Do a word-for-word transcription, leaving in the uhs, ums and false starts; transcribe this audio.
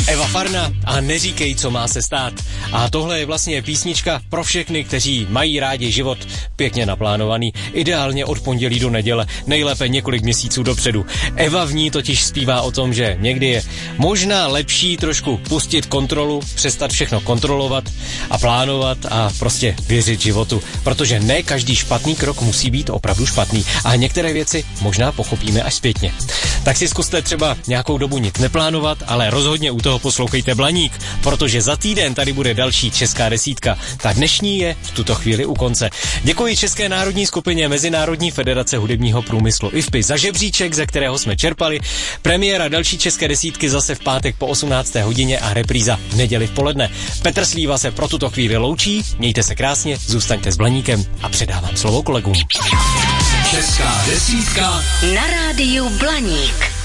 Eva Farna a Neříkej, co má se stát. A tohle je vlastně písnička pro všechny, kteří mají rádi život pěkně naplánovaný, ideálně od pondělí do neděle, nejlépe několik měsíců dopředu. Eva v ní totiž zpívá o tom, že někdy je možná lepší trošku pustit kontrolu, přestat všechno kontrolovat a plánovat a prostě věřit životu, protože ne každý špatný krok musí být opravdu špatný a některé věci možná pochopíme až zpětně. Tak si zkuste třeba nějakou dobu nic neplánovat, ale rozhodně u toho poslouchejte Blaník, protože za týden tady bude další česká desítka. Ta dnešní je v tuto chvíli u konce. Děkuji České národní skupině Mezinárodní federace hudebního průmyslu I F P I za žebříček, ze kterého jsme čerpali. Premiéra další české desítky zase v pátek po osmnácté hodině a repríza v neděli v poledne. Petr Slíva se pro tuto chvíli loučí, mějte se krásně, zůstaňte s Blaníkem a předávám slovo kolegům. Česká desítka na rádiu Blaník.